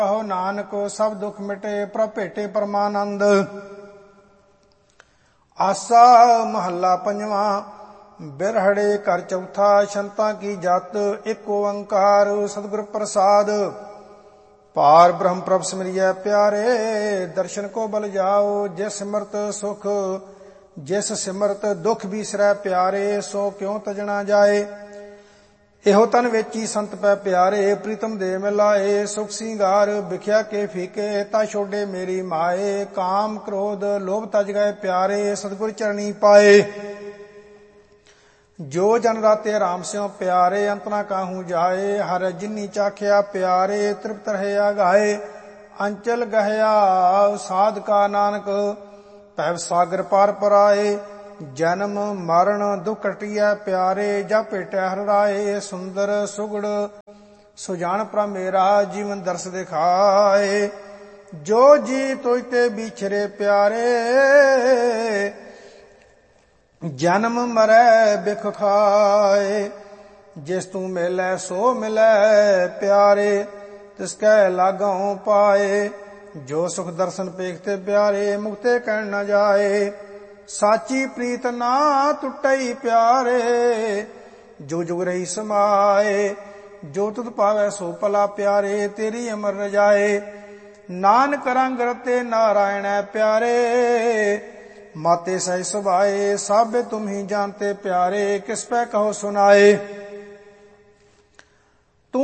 ਕਹੋ ਨਾਨਕ ਸਭ ਦੁਖ ਮਿਟੇ ਪ੍ਰਭ ਭੇਟੇ ਪਰਮਾਨੰਦ। ਆਸਾ ਮਹੱਲਾ ਪੰਜਵਾਂ। ਬਿਰਹੜੇ ਘਰ ਚੌਥਾ। ਸ਼ੰਤਾਂ ਕੀ ਜਤ ਇੱਕ ਓੰਕਾਰ ਸਤਿਗੁਰ ਪ੍ਰਸਾਦ। ਪਾਰ ਬ੍ਰਹਮ ਪ੍ਰਭ ਸਿਮਰਿਐ ਪਿਆਰੇ ਦਰਸ਼ਨ ਕੋ ਬਲ ਜਾਓ। ਜਿਸ ਸਿਮਰਤ ਸੁਖ ਜਿਸ ਸਿਮਰਤ ਦੁਖ ਬਿਸਰੈ ਪਿਆਰੇ ਸੋ ਕਿਉ ਤਜਣਾ ਜਾਏ। ਇਹੋ ਤਨ ਵੇਚੀ ਸੰਤ ਪੈ ਪਿਆਰੇ ਪ੍ਰੀਤਮ ਦੇ ਮਿਲਾਏ। ਸੁਖ ਸਿੰਗਾਰ ਵਿਖਿਆ ਕੇ ਫੀਕੇ ਤਾ ਛੋਡੇ ਮੇਰੀ ਮਾਏ। ਕਾਮ ਕ੍ਰੋਧ ਲੋਭ ਤਜ ਗਏ ਪਿਆਰੇ ਸਤਿਗੁਰ ਚਰਣੀ ਪਾਏ। ਜੋ ਜਨ ਰਾਤੇ ਰਾਮ ਸਿਉ ਪਿਆਰੇ ਅੰਤ ਨਾ ਕਾਹੂ ਜਾਏ। ਹਰ ਜਿਨੀ ਚਾਖਿਆ ਪਿਆਰੇ ਤ੍ਰਿਪਤ ਰਹਿਆ ਗਾਏ। ਅੰਚਲ ਗਹਿਆ ਸਾਧਕਾ ਨਾਨਕ ਭੈ ਸਾਗਰ ਪਾਰ ਪਰਾਏ। ਜਨਮ ਮਰਨ ਦੁਖ ਕਟਿਐ ਪਿਆਰੇ ਜਾ ਭੇਟਿਆ ਹਰਿ ਰਾਏ। ਸੁੰਦਰ ਸੁਗੜ ਸੁਜਾਨ ਪ੍ਰਭ ਮੇਰਾ ਜੀਵਨ ਦਰਸ ਦਿਖਾਏ। ਜੋ ਜੀ ਤੋਇ ਤੇ ਵਿਛਰੇ ਪਿਆਰੇ ਜਨਮ ਮਰੈ ਬਿਖ ਖਾਏ। ਜਿਸ ਤੂੰ ਮਿਲੈ ਸੋ ਮਿਲੈ ਪਿਆਰੇ ਤਿਸ ਕੈ ਲਾਗੋਂ ਪਾਏ। ਜੋ ਸੁਖ ਦਰਸ਼ਨ ਪੇਖਤੇ ਪਿਆਰੇ ਮੁਕਤੇ ਕਹਿਣ ਨ ਜਾਏ। ਸਾਚੀ ਪ੍ਰੀਤ ਨਾ ਟੁੱਟਈ ਪਿਆਰੇ ਜੋ ਜੁਗ ਰਹੀ ਸਮਾਏ। ਜੋ ਤੁਧ ਪਾਵੈ ਸੋ ਭਲਾ ਪਿਆਰੇ ਤੇਰੀ ਅਮਰ ਰਜਾਏ। ਨਾਨਕ ਰੰਗ ਰਤੇ ਨਾਰਾਇਣੈ ਪਿਆਰੇ ਮਾਤੇ ਸਹਿ ਸੁਭਾਏ। ਸਭ ਤੁਮ ਹੀ ਜਾਣਤੇ ਪਿਆਰੇ ਕਿਸ ਪੈ ਕਹੋ ਸੁਨਾਏ।